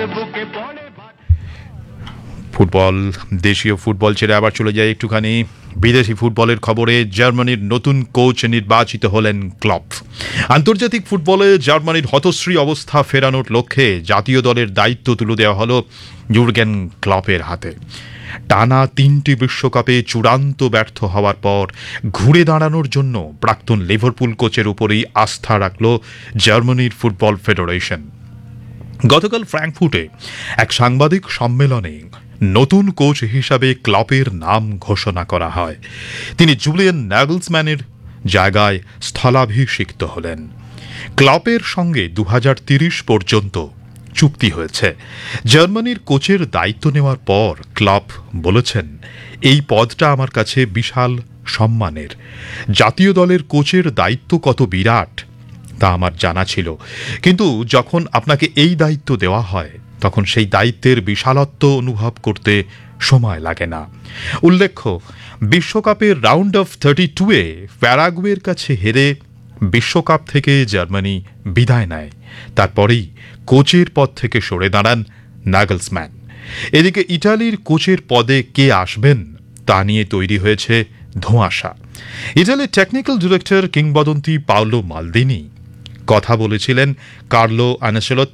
Football, দেশীয় football ছেড়ে আবার চলে যায় একটুখানি বিদেশি ফুটবলের খবরে। জার্মানির নতুন কোচ নির্বাচিত হলেন ক্লপ। আন্তর্জাতিক ফুটবলে জার্মানির হতশ্রী অবস্থা ফেরানোর লক্ষ্যে জাতীয় দলের দায়িত্ব তুলে দেওয়া হলো জুর্গেন ক্লপের হাতে। টানা 3টি বিশ্বকাপে চূড়ান্ত ব্যর্থ হওয়ার পর ঘুরে দাঁড়ানোর জন্য প্রাক্তন লিভারপুল কোচের উপরেই আস্থা রাখল জার্মানির ফুটবল ফেডারেশন। গতকাল ফ্র্যাঙ্কফুর্টে এক সাংবাদিক সম্মেলনে নতুন কোচ হিসাবে ক্লপের নাম ঘোষণা করা হয়। তিনি জুলিয়ান নাগলসম্যানের জায়গায় স্থলাভিষিক্ত হলেন। ক্লপের সঙ্গে 2030 পর্যন্ত চুক্তি হয়েছে। জার্মানির কোচের দায়িত্ব নেওয়ার পর ক্লপ বলেছেন, এই পদটা আমার কাছে বিশাল সম্মানের। জাতীয় দলের কোচের দায়িত্ব কত বিরাট তা আমার জানা ছিল, কিন্তু যখন আপনাকে এই দায়িত্ব দেওয়া হয় তখন সেই দায়িত্বের বিশালত্ব অনুভব করতে সময় লাগে না। উল্লেখ্য, বিশ্বকাপের রাউন্ড অফ 32-এ প্যারাগুয়ের কাছে হেরে বিশ্বকাপ থেকে জার্মানি বিদায় নেয়। তারপরেই কোচের পদ থেকে সরে দাঁড়ান নাগলসম্যান। এদিকে ইটালির কোচের পদে কে আসবেন তা নিয়ে তৈরি হয়েছে ধোঁয়াশা। ইটালির টেকনিক্যাল ডিরেক্টর কিংবদন্তি পাওলো মালদিনি কথা বলেছিলেন কার্লো আনচেলত্তি